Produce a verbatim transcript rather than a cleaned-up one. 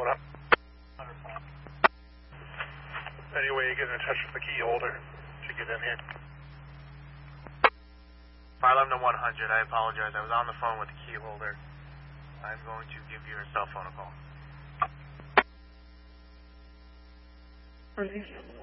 What up? Any way you get in touch with the key holder to get in here? five eleven to one hundred, I apologize. I was on the phone with the key holder. I'm going to give your cell phone a call. Release.